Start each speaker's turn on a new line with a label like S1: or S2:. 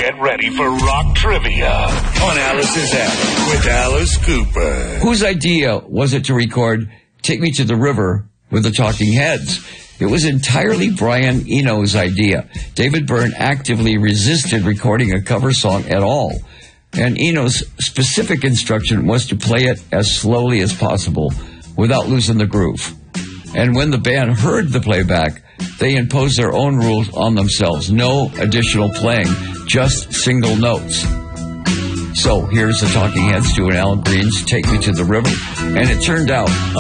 S1: Get ready for rock trivia on Alice's app with Alice Cooper.
S2: Whose idea was it to record Take Me to the River with the Talking Heads? It was entirely Brian Eno's idea. David Byrne actively resisted recording a cover song at all. And Eno's specific instruction was to play it as slowly as possible without losing the groove. And when the band heard the playback, they imposed their own rules on themselves. No additional playing, just single notes. So here's the Talking Heads doing Al Green's Take Me to the River. And it turned out